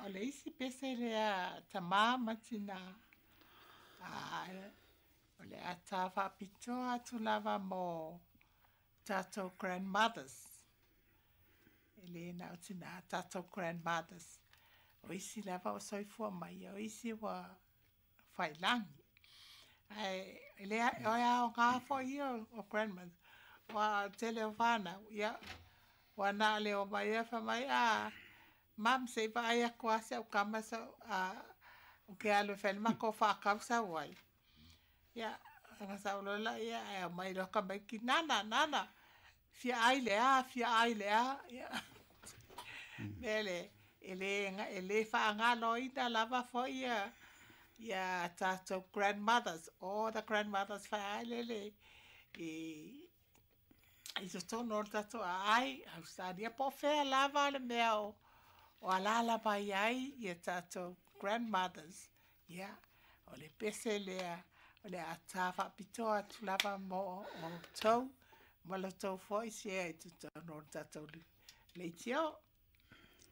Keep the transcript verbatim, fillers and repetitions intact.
o le isi pese le a tamama tina. A o le a tawa pitoa tu lava mo tato grandmothers. Ele na o tina tato grandmothers. O isi lava o soifua mai, o isi wa whailangi. Ai, ele a, o ia o ngā fo i o grandmothers. Wa tele o whana, ia, wa nā leo mai e wha mai a, mam se vai a kwase o kamasa a o ke alo fel ma ko fa kausa wai ya nga sa lola ya e mai ro ka mai ki nana nana fia ai le a fia ai le a ya mele ele nga ele fa nga no ita lava fo ya ya tato grandmothers all the grandmothers fa ai le le e i so tono tato ai au sa dia po fe lava le meo o alala pai ai i tato grandmothers, yeah, o le pese lea, o le atawa pitoa tu lava mo o tau, ma lo tau foi si e tu tau no tato le tio.